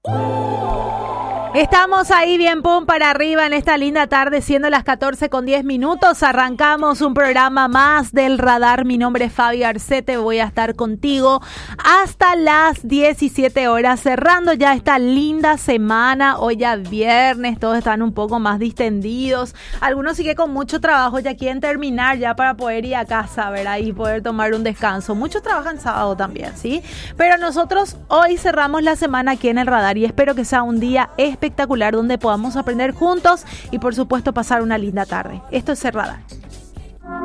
Estamos ahí bien pum para arriba en esta linda tarde, siendo las 14:10. Arrancamos un programa más del Radar. Mi nombre es Fabi Arcete, voy a estar contigo hasta las 17 horas, cerrando ya esta linda semana. Hoy ya viernes, todos están un poco más distendidos. Algunos siguen con mucho trabajo, ya quieren terminar ya para poder ir a casa, ¿verdad? Y poder tomar un descanso. Muchos trabajan sábado también, ¿sí? Pero nosotros hoy cerramos la semana aquí en el Radar y espero que sea un día espectacular donde podamos aprender juntos y por supuesto pasar una linda tarde. Esto es el Radar.